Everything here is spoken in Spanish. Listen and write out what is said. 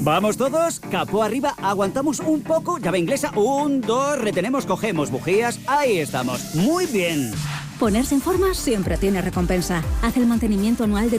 Vamos todos, capó arriba, aguantamos un poco, llave inglesa, 1, 2, retenemos, cogemos bujías, ahí estamos, muy bien. Ponerse en forma siempre tiene recompensa. Haz el mantenimiento anual de